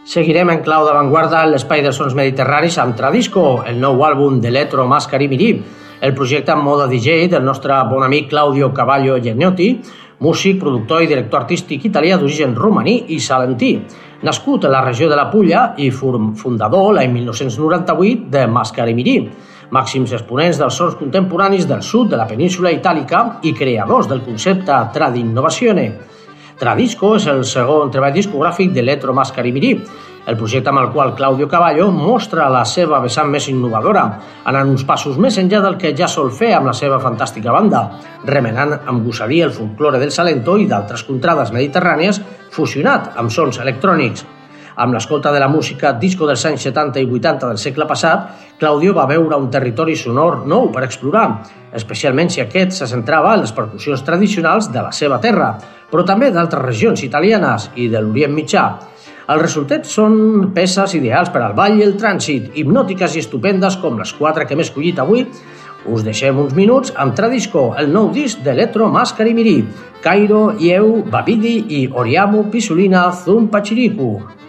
Seguirem en clau d'avantguarda en l'espai dels sons mediterranis amb Tradisco, el nou àlbum d'Eletro Mascari Mirí, el projecte en mode DJ del nostre bon amic Claudio Cavallo Geniotti, músic, productor i director artístic italià d'origen romaní i salentí, nascut a la regió de la Pulla i fundador l'any 1998 de Mascari Mirí, màxims exponents dels sons contemporanis del sud de la península itàlica i creadors del concepte Tradinnovazione. Tradisco és el segon treball discogràfic d'Eletro Mascari Mirí, el projecte amb el qual Claudio Cavallo mostra la seva vessant més innovadora, anant uns passos més enllà del que ja sol fer amb la seva fantàstica banda, remenant amb gosadia el folklore del Salento i d'altres contrades mediterrànies fusionat amb sons electrònics. Amb l'escolta de la música disco dels anys 70 i 80 del segle passat, Claudio va veure un territori sonor nou per explorar, especialment si aquest se centrava en les percussions tradicionals de la seva terra, però també d'altres regions italianes i de l'Orient Mitjà. El resultat són peces ideals per al ball i el trànsit, hipnòtiques i estupendes com les 4 que hem escollit avui. Us deixem uns minuts amb Tradisco, el nou disc d'Eletro Mascari Mirí, Cairo, Ieu, Babidi i Oriamu Pisulina Zumpachiriku.